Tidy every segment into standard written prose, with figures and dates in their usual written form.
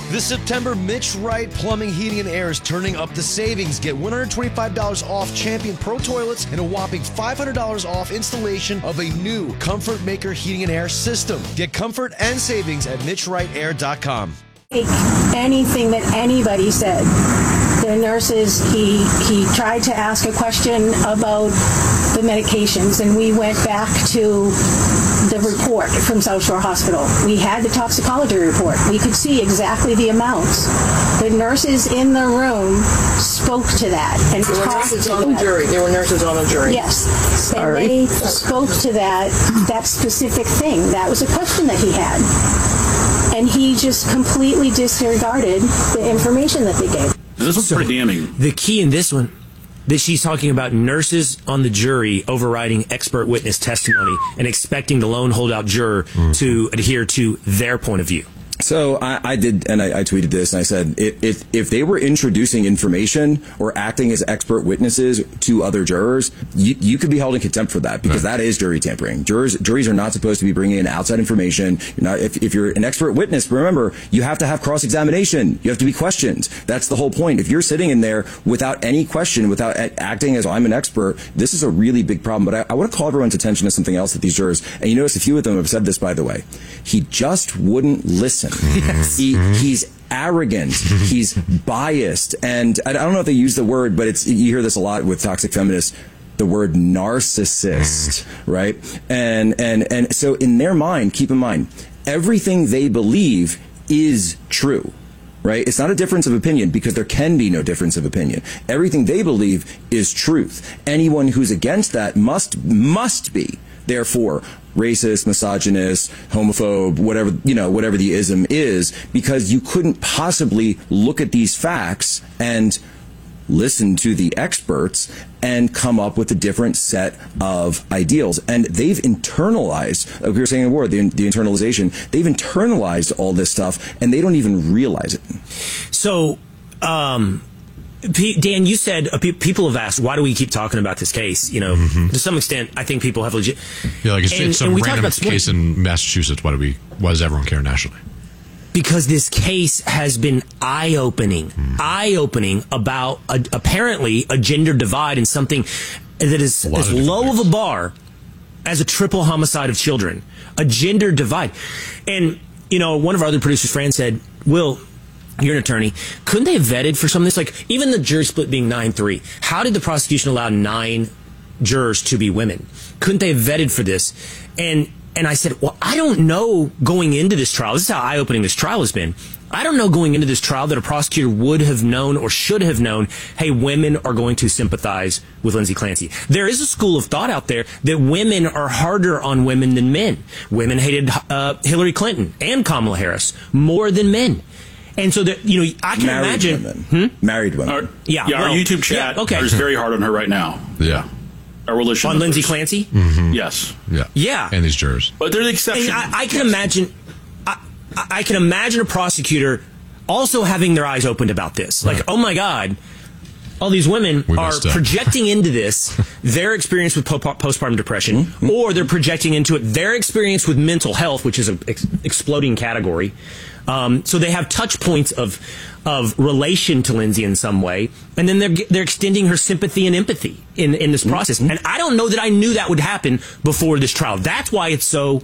This September, Mitch Wright Plumbing, Heating, and Air is turning up the savings. Get $125 off Champion Pro Toilets and a whopping $500 off installation of a new Comfort Maker Heating and Air system. Get comfort and savings at MitchWrightAir.com. Anything that anybody said. The nurses, he tried to ask a question about the medications, and we went back to the report from South Shore Hospital. We had the toxicology report. We could see exactly the amounts. The nurses in the room spoke to that. And there were nurses on the jury. There were nurses on the jury. Yes. And they spoke to that specific thing. That was a question that he had. And he just completely disregarded the information that they gave. This was pretty damning. The key in this one, that she's talking about nurses on the jury overriding expert witness testimony and expecting the lone holdout juror to adhere to their point of view. So I did, and I tweeted this, and I said, if they were introducing information or acting as expert witnesses to other jurors, you could be held in contempt for that, because that is jury tampering. Juries are not supposed to be bringing in outside information. You're not, if you're an expert witness, remember, you have to have cross-examination. You have to be questioned. That's the whole point. If you're sitting in there without any question, without acting as I'm an expert, this is a really big problem. But I want to call everyone's attention to something else that these jurors, and you notice a few of them have said this, by the way. He just wouldn't listen. Yes. He's arrogant. He's biased. And I don't know if they use the word, but you hear this a lot with toxic feminists, the word narcissist, right? And so in their mind, keep in mind, everything they believe is true. Right? It's not a difference of opinion, because there can be no difference of opinion. Everything they believe is truth. Anyone who's against that must be, therefore, racist, misogynist, homophobe, whatever the ism is, because you couldn't possibly look at these facts and listen to the experts and come up with a different set of ideals. And they've internalized, like we were saying in the word, the internalization, they've internalized all this stuff, and they don't even realize it. So, Dan, you said people have asked, why do we keep talking about this case? You know, to some extent, I think people have legit. Yeah, like it's some random case in Massachusetts. Why does everyone care nationally? Because this case has been eye-opening about apparently a gender divide and something that is as low of a bar as a triple homicide of children. A gender divide. And, you know, one of our other producers, Fran, said, Will, you're an attorney. Couldn't they have vetted for some of this? Like, even the jury split being 9-3, how did the prosecution allow 9 jurors to be women? Couldn't they have vetted for this? And I said, well, I don't know going into this trial. This is how eye-opening this trial has been. I don't know going into this trial that a prosecutor would have known or should have known, hey, women are going to sympathize with Lindsay Clancy. There is a school of thought out there that women are harder on women than men. Women hated Hillary Clinton and Kamala Harris more than men. And so that, you know, I can imagine married women. Our YouTube chat is very hard on her right now. Yeah. On Lindsay Clancy? Yes. Yeah. And these jurors. But they're the exception. I can imagine. I can imagine a prosecutor also having their eyes opened about this. Like, oh my God, all these women are projecting into this their experience with postpartum depression, or they're projecting into it their experience with mental health, which is an exploding category. So they have touch points of relation to Lindsay in some way, and then they're extending her sympathy and empathy in this process. And I don't know that I knew that would happen before this trial. That's why it's so.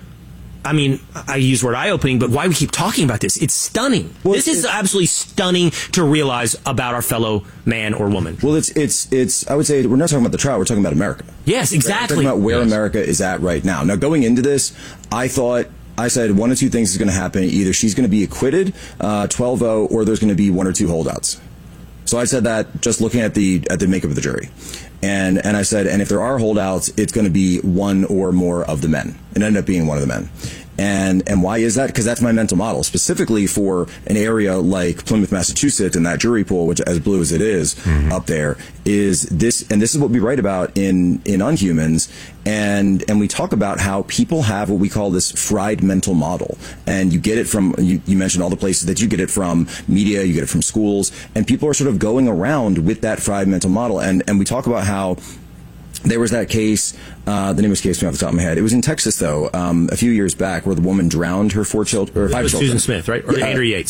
I mean, I use the word eye-opening, but why we keep talking about this? It's stunning. Well, this is absolutely stunning to realize about our fellow man or woman. Well, it's. I would say we're not talking about the trial. We're talking about America. Yes, exactly. We're talking about where America is at right now. Now, going into this, I said one of two things is going to happen. Either she's going to be acquitted, 12-0, or there's going to be 1 or 2 holdouts. So I said that just looking at the makeup of the jury. And I said, and if there are holdouts, it's going to be 1 or more of the men. It ended up being 1 of the men. And why is that? Because that's my mental model, specifically for an area like Plymouth, Massachusetts, and that jury pool, which as blue as it is up there, is this, and this is what we write about in Unhumans, and we talk about how people have what we call this fried mental model, and you get it from, you mentioned all the places that you get it from, media, you get it from schools, and people are sort of going around with that fried mental model, and we talk about how there was that case, the name escapes me off the top of my head. It was in Texas, though, a few years back, where the woman drowned her 4 children, or 5 children. Susan Smith, right? Or Andrea Yates.